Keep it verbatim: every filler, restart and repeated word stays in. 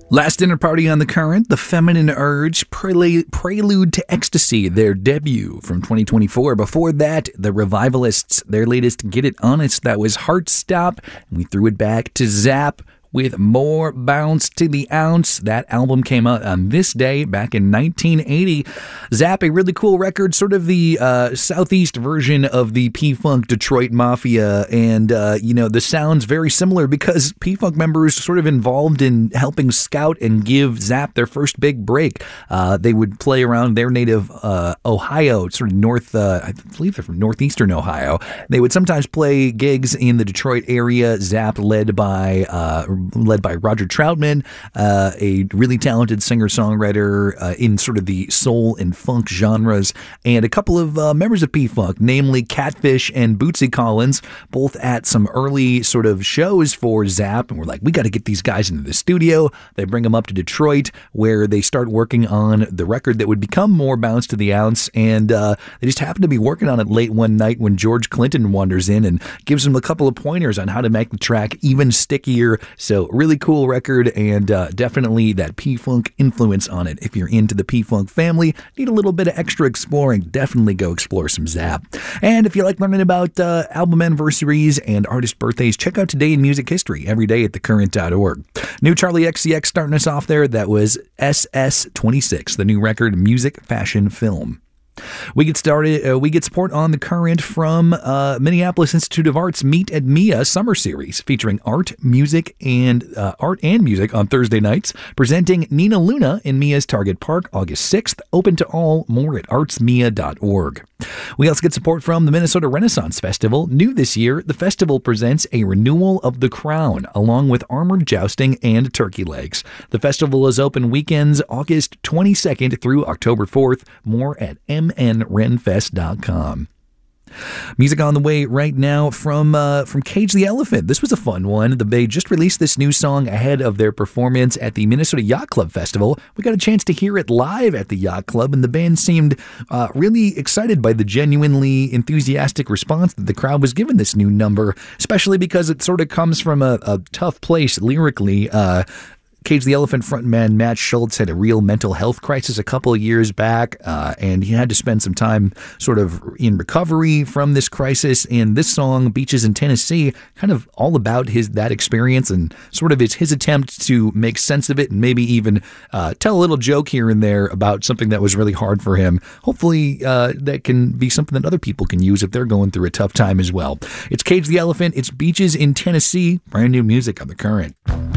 Last dinner party on the current, The Feminine Urge, Prelu- Prelude to Ecstasy, their debut from twenty twenty-four. Before that, The Revivalists, their latest Get It Honest, that was Heartstop, and we threw it back to Zap with More Bounce to the Ounce. That album came out on this day back in nineteen eighty. Zap, a really cool record, sort of the uh, southeast version of the P-Funk Detroit Mafia, and, uh, you know, the sound's very similar because P-Funk members sort of involved in helping scout and give Zap their first big break. Uh, they would play around their native uh, Ohio, sort of north, uh, I believe they're from northeastern Ohio. They would sometimes play gigs in the Detroit area. Zap led by... Uh, led by Roger Troutman, uh, a really talented singer-songwriter uh, in sort of the soul and funk genres, and a couple of uh, members of P-Funk, namely Catfish and Bootsy Collins, both at some early sort of shows for Zap, and we're like, we got to get these guys into the studio. They bring them up to Detroit, where they start working on the record that would become More Bounce to the Ounce, and uh, they just happen to be working on it late one night when George Clinton wanders in and gives them a couple of pointers on how to make the track even stickier. So So really cool record, and uh, definitely that P-Funk influence on it. If you're into the P-Funk family, need a little bit of extra exploring, definitely go explore some Zap. And if you like learning about uh, album anniversaries and artist birthdays, check out Today in Music History every day at the current dot org. New Charlie X C X starting us off there. That was S S twenty-six, the new record, Music, Fashion, Film. We get started. Uh, we get support on the current from uh, Minneapolis Institute of Art's Meet at Mia Summer Series, featuring art, music, and uh, art and music on Thursday nights. Presenting Nina Luna in Mia's Target Park, August sixth. Open to all. More at arts mia dot org. We also get support from the Minnesota Renaissance Festival. New this year, the festival presents a renewal of The Crown, along with armored jousting and turkey legs. The festival is open weekends, August twenty-second through October fourth. More at m n renfest dot com. Music on the way right now from uh, from Cage the Elephant. This was a fun one. They just released this new song ahead of their performance at the Minnesota Yacht Club Festival. We got a chance to hear it live at the Yacht Club, and the band seemed uh, really excited by the genuinely enthusiastic response that the crowd was giving this new number, especially because it sort of comes from a, a tough place lyrically. Uh, Cage the Elephant frontman Matt Schultz had a real mental health crisis a couple of years back, uh, and he had to spend some time sort of in recovery from this crisis. And this song, Beaches in Tennessee, kind of all about his that experience and sort of it's his attempt to make sense of it and maybe even uh, tell a little joke here and there about something that was really hard for him. Hopefully uh, that can be something that other people can use if they're going through a tough time as well. It's Cage the Elephant. It's Beaches in Tennessee. Brand new music on the current.